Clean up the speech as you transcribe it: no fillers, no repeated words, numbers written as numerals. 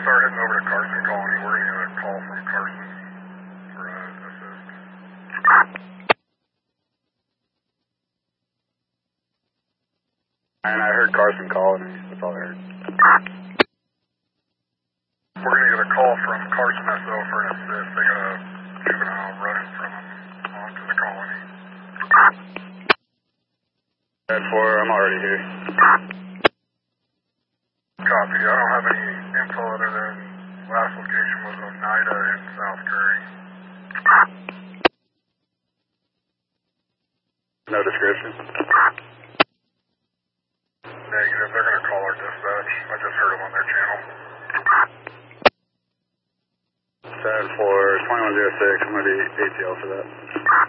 start heading over to Carson Colony. We're going to get a call from Carson for assist. And I heard Carson Colony. That's all I heard. We're going to get a call from Carson SO for an assist. They got a juvenile running from them onto the colony. 10-4, I'm already here. Copy. I don't have any info other than last location was Oneida in South Curry. No description? Negative. They're going to call our dispatch. I just heard them on their channel. 10-4, 2106. I'm going to be ATL for that.